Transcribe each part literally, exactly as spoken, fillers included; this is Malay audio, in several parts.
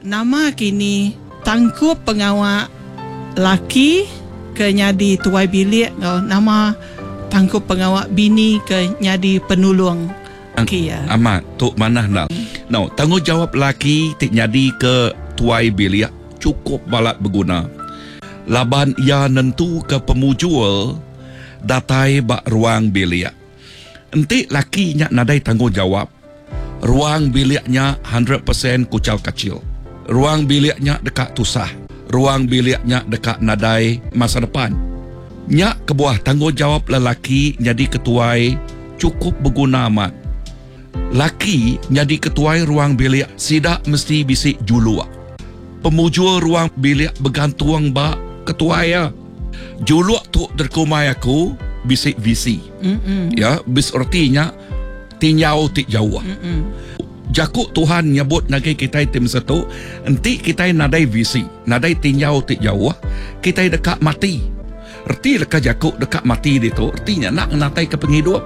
nama kini tangkup pengawal laki ke nyadi tuai bilik, nama tangkup pengawal bini ke nyadi penulung. Okay, ya. Amat tok mana nak. Hmm. Now, tanggungjawab laki tik nyadi ke tuai bilik cukup balat berguna. Laban ia nentu ke pemujul datai bak ruang bilik. Entik laki nyak nadai tanggungjawab. Ruang biliknya one hundred percent kucal kecil. Ruang biliknya dekat tusah. Ruang biliknya dekat nadai masa depan. Nyak kebuah tanggungjawab lelaki jadi ketuai cukup berguna amat. Laki jadi ketuai ruang bilik sidak mesti bisik julua. Pemujul ruang bilik bergantung bak ketuai ya. Julua tu derkumai aku bisik visi. Mm-mm. Ya, bis artinya tinyau tik jauh. Mm-mm. Jakuk Tuhan nyebut nagai kita tim satu, enti kita nadai visi, nadai tinyau tik jauh, kita dekat mati. Erti leka jakuk dekat mati itu, artinya nak natai ke penghidup.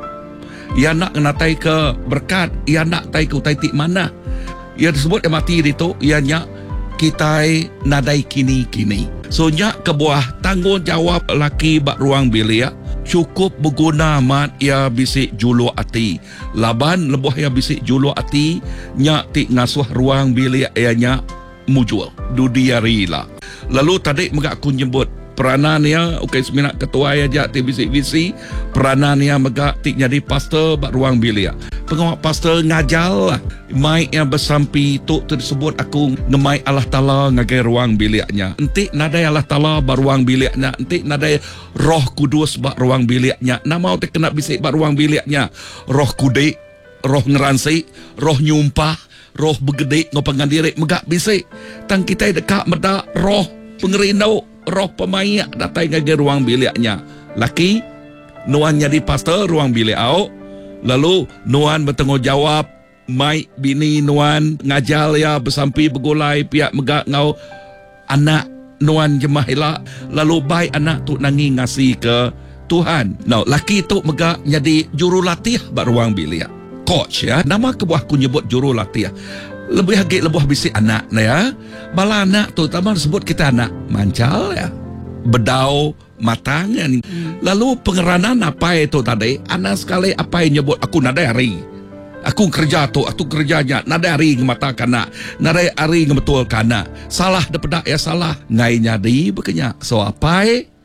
Ia nak natai ke berkat, ia nak tai ke utai tik mana. Ia disebut mati itu, ianya kita nadai kini-kini. So nyak kebuah tanggungjawab laki bak ruang bilik cukup berguna mat ia bisik julu ati. Laban lebuh ia bisik julu ati nyak tik ngasuh ruang bilik ianya mujul dudiari lah. Lalu tadi megak aku nyebut peranan ia okey seminat ketua aja tik bisik visi peranan ia megak tik jadi pastor bak ruang bilik. Pengawal pastor ngajal lah. Mai yang bersampi tu tersebut aku ngemai Allah Ta'ala ngagai ruang biliknya. Entik nadai Allah Ta'ala bar ruang biliknya. Entik nadai Roh Kudus bak ruang biliknya. Nama tu kena bisik bak ruang biliknya. Roh kudik, roh ngeransi, roh nyumpah, roh bergedik ngopang diri megak bisik. Tang kita dekat meda roh pengerindau, roh pemayak datai ngagai ruang biliknya. Laki nuan jadi pastor ruang bilik au. Lalu nuan bertanggungjawab mai bini nuan ngajal ya bersampi bergulai pihak megak ngau anak nuan jemahila. Lalu bai anak tu nangi ngasih ke Tuhan. Now laki tu megak jadi jurulatih bak ruang bilik. Coach ya. Nama kebuah ku nyebut jurulatih. Lebih hagik lebuh bisik anak na ya. Bala anak tu tambah sebut kita anak mancal ya. Bedau matangnya ni. Lalu pengeranan apa itu tadi? Anak sekali apa yang nyebut aku nadai hari. Aku kerja tu, aku kerjanya nadai hari ngemata kana, nadai hari ngebetul kana. Salah daripada ya salah. Ngai nyadi bekenya. So apa?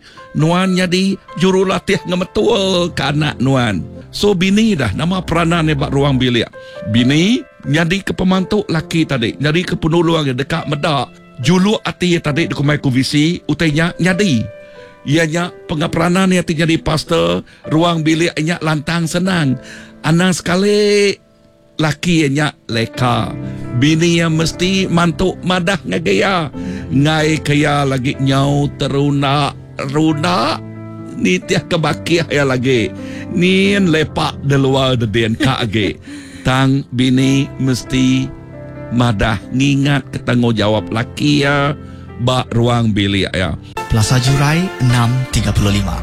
Nuan nyadi jurulatih ngebetul kana nuan. So bini dah nama peranan bak ruang bilik. Bini nyadi ke pemantuk laki tadi, nyadi ke penulung dekat medak. Julu ati tadi dikumai ku visi utainya nyadi. Ianya pengaperanan yang jadi pastor ruang bilik ianya lantang senang. Anak sekali laki ianya leka. Bini yang mesti mantuk madah ngagaya. Ngai kaya lagi nyau teruna runa ni tiah kebakiah ya lagi. Ni lepak de luar de den ka age. Tang bini mesti madah ngingat ketanggungjawab laki ya bak ruang bilik ya. Plaza Jurai enam tiga puluh lima.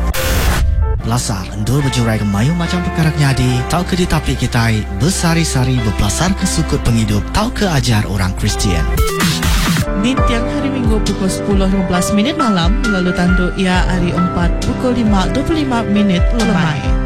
Plaza endur berjurai ke mayu macam perkara nyadi. Tau ke ditapi kita bersari-sari berpelasar ke sukut penghidup. Tau ke ajar orang Kristian. Di tiang hari Minggu pukul sepuluh lima belas minit malam. Lalu tandu ia hari empat pukul lima dua puluh lima minit lemai.